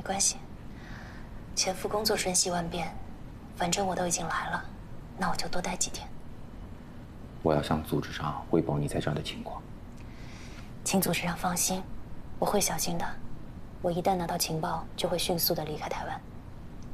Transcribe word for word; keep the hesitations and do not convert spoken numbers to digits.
没关系，前夫工作瞬息万变，反正我都已经来了，那我就多待几天。 我要向组织上汇报你在这儿的情况。 请组织上放心，我会小心的。我一旦拿到情报，就会迅速的离开台湾。